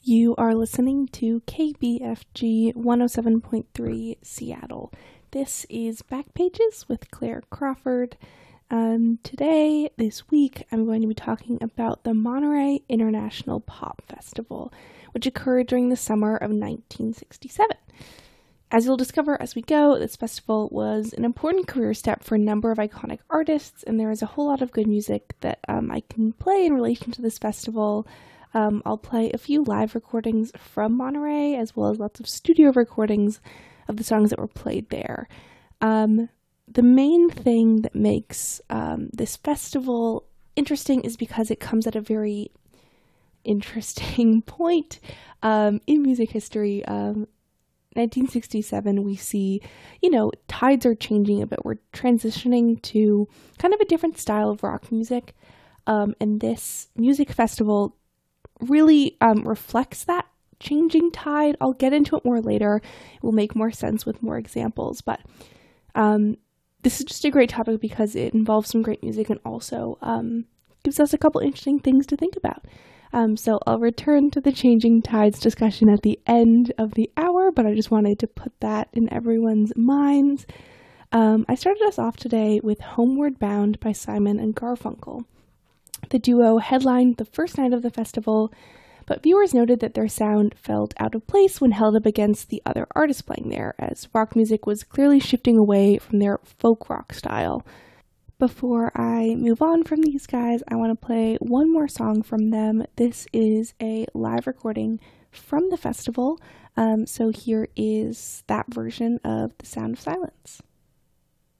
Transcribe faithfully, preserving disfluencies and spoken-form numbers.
You are listening to K B F G one oh seven point three Seattle. This is Backpages with Claire Crawford. Um, today, this week, I'm going to be talking about the Monterey International Pop Festival, which occurred during the summer of nineteen sixty-seven. As you'll discover as we go, this festival was an important career step for a number of iconic artists, and there is a whole lot of good music that um, I can play in relation to this festival. Um, I'll play a few live recordings from Monterey, as well as lots of studio recordings of the songs that were played there. Um, the main thing that makes um, this festival interesting is because it comes at a very interesting point um, in music history. Um, nineteen sixty-seven, we see, you know, tides are changing a bit. We're transitioning to kind of a different style of rock music, um, and this music festival really um, reflects that changing tide. I'll get into it more later. It will make more sense with more examples, but um, this is just a great topic because it involves some great music and also um, gives us a couple interesting things to think about. Um, so I'll return to the changing tides discussion at the end of the hour, but I just wanted to put that in everyone's minds. Um, I started us off today with Homeward Bound by Simon and Garfunkel. The duo headlined the first night of the festival, but viewers noted that their sound felt out of place when held up against the other artists playing there, as rock music was clearly shifting away from their folk rock style. Before I move on from these guys, I want to play one more song from them. This is a live recording from the festival, um, so here is that version of The Sound of Silence.